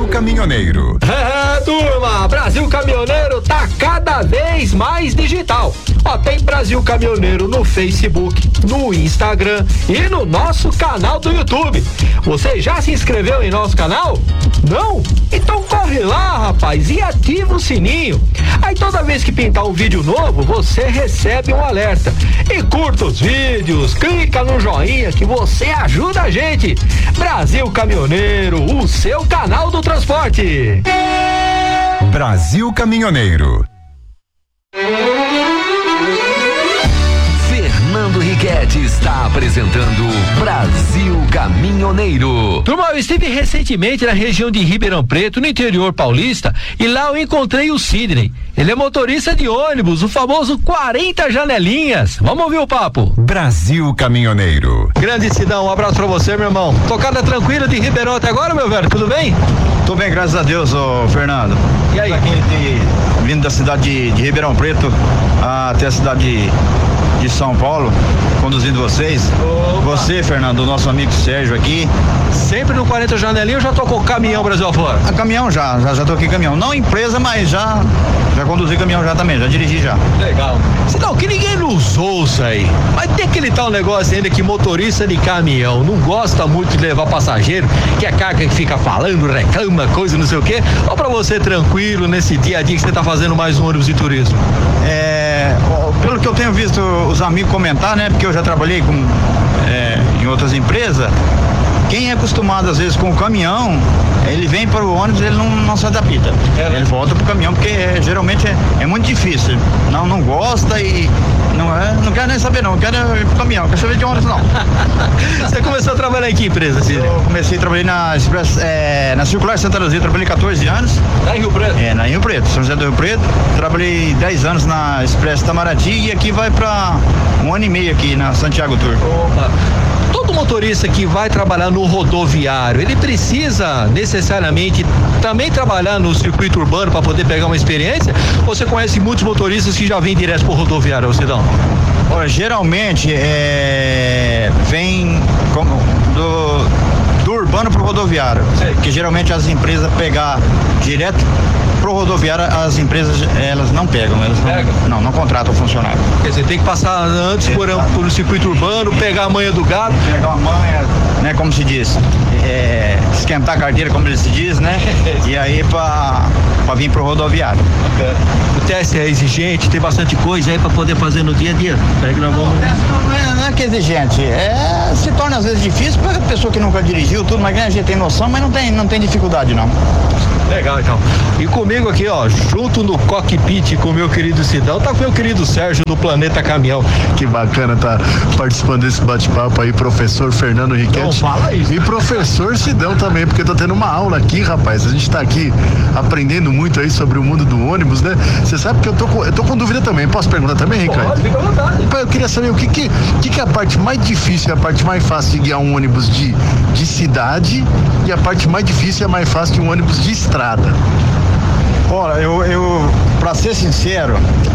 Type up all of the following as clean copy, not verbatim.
Caminhoneiro. É, turma, Brasil Caminhoneiro tá cada vez mais digital. Ó, tem Brasil Caminhoneiro no Facebook, no Instagram e no nosso canal do YouTube. Você já se inscreveu em nosso canal? Não? Então corre lá, rapaz, e ativa o sininho. Aí toda vez que pintar um vídeo novo, você recebe um alerta. E curta os vídeos, clica no joinha que você ajuda a gente. Brasil Caminhoneiro, o seu canal do transporte. Brasil Caminhoneiro. Fernando Riquetti está apresentando Brasil Caminhoneiro. Turma, eu estive recentemente na região de Ribeirão Preto, no interior paulista, e lá eu encontrei o Sidney. Ele é motorista de ônibus, o famoso 40 janelinhas. Vamos ouvir o papo. Brasil Caminhoneiro. Grande Sidão, um abraço pra você, meu irmão. Tocada tranquila de Ribeirão até agora, meu velho, tudo bem? Tô bem, graças a Deus, ô Fernando. E aí? Vindo da cidade de Ribeirão Preto até a cidade de São Paulo, conduzindo vocês. Opa. Você, Fernando, o nosso amigo Sérgio aqui. Sempre no 40 janelinha, eu já tocou caminhão Brasil afora? A caminhão já toquei caminhão. Não empresa, mas já conduzi caminhão já também, já dirigi já. Legal. Sidão, que ninguém nos ouça aí. Mas tem aquele tal negócio ainda que motorista de caminhão não gosta muito de levar passageiro, que é carga que fica falando, reclama, coisa, não sei o quê. Ou pra você tranquilo nesse dia a dia que você tá fazendo mais um ônibus de turismo? Pelo que eu tenho visto os amigos comentar, né? Porque eu já trabalhei em outras empresas. Quem é acostumado às vezes com o caminhão, ele vem para o ônibus, ele não se adapta. Ele volta pro caminhão porque geralmente é muito difícil. Não gosta e não quer nem saber não quer ir pro caminhão, não quer saber de ônibus não. Você começou a trabalhar em que empresa, Sidney? Eu comecei a trabalhar na Circular Santa Luzia, trabalhei 14 anos. Lá em Rio Preto? Na Rio Preto, São José do Rio Preto. Trabalhei 10 anos na Expresso Itamaraty e aqui vai para 1 ano e meio aqui na Santiago Tour. Opa. Todo motorista que vai trabalhar no rodoviário, ele precisa necessariamente também trabalhar no circuito urbano para poder pegar uma experiência? Ou você conhece muitos motoristas que já vêm direto pro rodoviário, Sidão? Olha, geralmente vem do urbano pro rodoviário, que geralmente as empresas pegar direto pro rodoviário, as empresas elas não pegam, não contratam funcionário. Quer dizer, tem que passar antes por um circuito urbano, pegar a manha do gado. Pegar uma manha, né, como se diz, esquentar a carteira, como ele se diz, né? E aí pra vir pro rodoviário. O teste é exigente, tem bastante coisa aí pra poder fazer no dia a dia. Não é que é exigente, se torna às vezes difícil para a pessoa que nunca dirigiu tudo, mas a gente tem noção, mas não tem dificuldade não. Legal, então. E comigo aqui, ó, junto no cockpit com o meu querido Sidão, tá com o meu querido Sérgio do Planeta Caminhão. Que bacana tá participando desse bate-papo aí, professor Fernando Riquetti. Não fala isso. E professor Sidão também, porque eu tô tendo uma aula aqui, rapaz. A gente tá aqui aprendendo muito aí sobre o mundo do ônibus, né? Você sabe que eu tô com dúvida também. Posso perguntar também, Ricardo? Pode, fica à vontade. Eu queria saber o que é a parte mais difícil e a parte mais fácil de guiar um ônibus de cidade e a parte mais difícil e a mais fácil de um ônibus de estrada. Olha, eu pra ser sincero,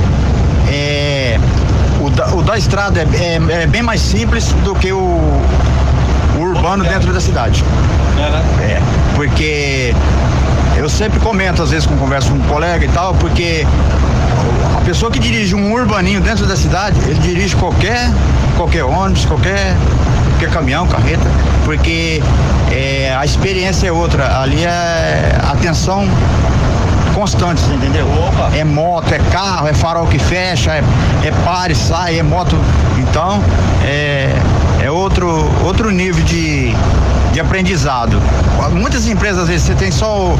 o da estrada é bem mais simples do que o urbano dentro da cidade. Porque eu sempre comento, às vezes, converso com um colega e tal, porque a pessoa que dirige um urbaninho dentro da cidade, ele dirige qualquer ônibus, qualquer caminhão, carreta, porque a experiência é outra. Ali é atenção constante, você entendeu? Opa. É moto, é carro, é farol que fecha, é pare, sai, é moto. Então, é outro nível de aprendizado. Muitas empresas, às vezes, você tem só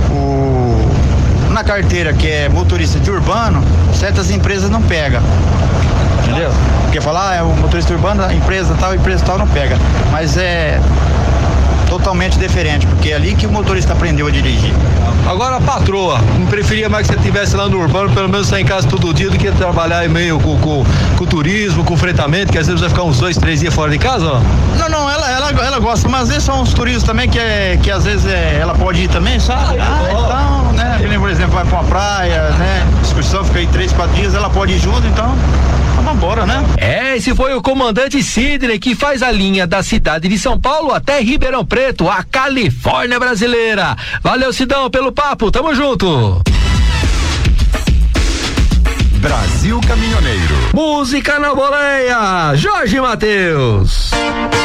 na carteira que é motorista de urbano, certas empresas não pegam. Entendeu? Porque falar, o motorista urbano, a empresa tal não pega. Mas é totalmente diferente, porque é ali que o motorista aprendeu a dirigir. Agora, patroa, não preferia mais que você estivesse lá no urbano, pelo menos estar em casa todo dia, do que trabalhar meio com turismo, com fretamento, que às vezes vai ficar uns 2, 3 dias fora de casa, ó? Não, ela gosta, mas às vezes são os turistas também que às vezes ela pode ir também, sabe? Então, né? Ele, por exemplo, vai pra uma praia, né? Excursão, fica aí 3, 4 dias, ela pode ir junto, então Vambora, né? Esse foi o comandante Sidney, que faz a linha da cidade de São Paulo até Ribeirão Preto, a Califórnia brasileira. Valeu, Sidão, pelo papo, tamo junto. Brasil Caminhoneiro. Música na boleia, Jorge Mateus.